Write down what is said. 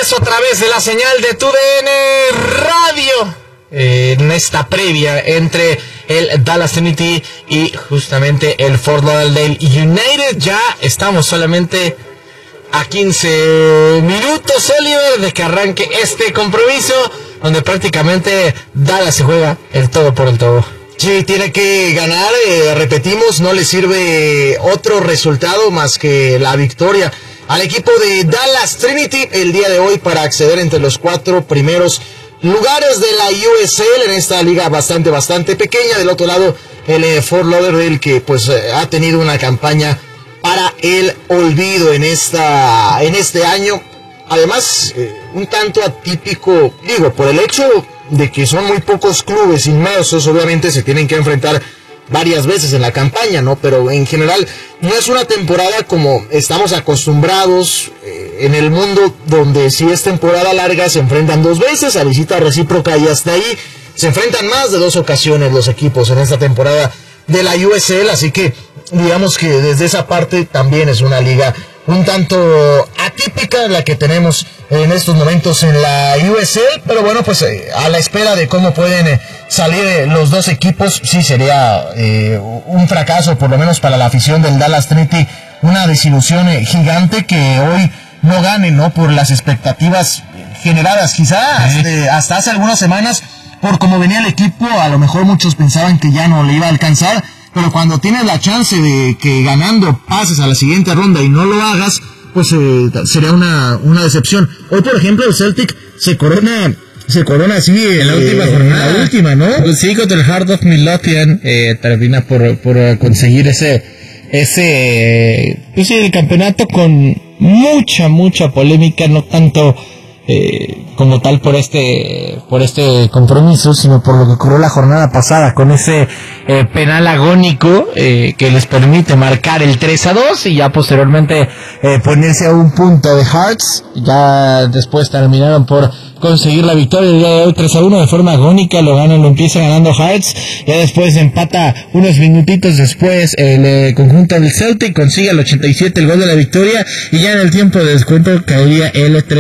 regreso a través de la señal de TUDN Radio en esta previa entre el Dallas Trinity y justamente el Fort Lauderdale United. Ya estamos solamente a 15 minutos, Oliver, de que arranque este compromiso donde prácticamente Dallas se juega el todo por el todo. Sí, tiene que ganar, repetimos, no le sirve otro resultado más que la victoria al equipo de Dallas Trinity el día de hoy para acceder entre los 4 primeros lugares de la USL en esta liga bastante pequeña. Del otro lado, el Fort Lauderdale, que pues ha tenido una campaña para el olvido en este año. Además, un tanto atípico, digo, por el hecho de que son muy pocos clubes inmersos, obviamente se tienen que enfrentar varias veces en la campaña, ¿no? Pero en general no es una temporada como estamos acostumbrados en el mundo, donde si es temporada larga se enfrentan 2 veces a visita recíproca y hasta ahí se enfrentan más de 2 ocasiones los equipos en esta temporada de la USL, así que digamos que desde esa parte también es una liga un tanto atípica la que tenemos en estos momentos en la USL, pero bueno, pues a la espera de cómo pueden salir los 2 equipos. Sí sería un fracaso, por lo menos para la afición del Dallas Trinity, una desilusión gigante que hoy no ganen, ¿no? Por las expectativas generadas, quizás hasta hace algunas semanas, por cómo venía el equipo, a lo mejor muchos pensaban que ya no le iba a alcanzar, pero cuando tienes la chance de que ganando pases a la siguiente ronda y no lo hagas, pues sería una decepción. Hoy, por ejemplo, el Celtic se corona así en la última jornada. La última, ¿no? Pues sí, contra el Heart of Midlothian termina por conseguir pues sí, el campeonato con mucha polémica, no tanto como tal por este compromiso, sino por lo que ocurrió la jornada pasada con ese penal agónico que les permite marcar el 3-2 y ya posteriormente ponerse a un punto de Hearts. Ya después terminaron por conseguir la victoria el día de hoy 3-1 de forma agónica, lo empieza ganando Hearts, ya después empata unos minutitos después el conjunto del Celtic, consigue al 87 el gol de la victoria y ya en el tiempo de descuento caería el 3.